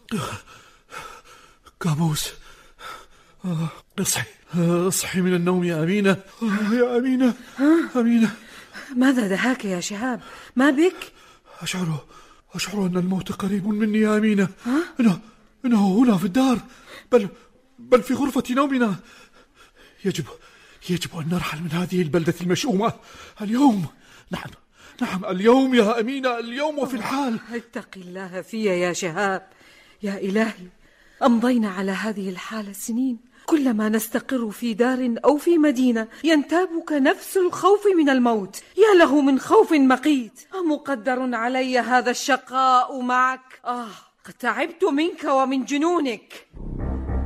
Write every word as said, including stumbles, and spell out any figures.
كابوس. اصحي اصحي من النوم يا أمينة. يا أمينة. أمينة، ماذا دهاك يا شهاب؟ ما بك؟ أشعر أشعر أن الموت قريب مني يا أمينة. إنه إنه هنا في الدار، بل بل في غرفة نومنا. يجب يجب أن نرحل من هذه البلدة المشؤومة اليوم. نعم نعم اليوم يا أمينة، اليوم وفي الحال. اتق الله في يا شهاب. يا إلهي، أمضينا على هذه الحالة سنين، كلما نستقر في دار أو في مدينة ينتابك نفس الخوف من الموت. يا له من خوف مقيت. أمقدر علي هذا الشقاء معك؟ آه، قد تعبت منك ومن جنونك.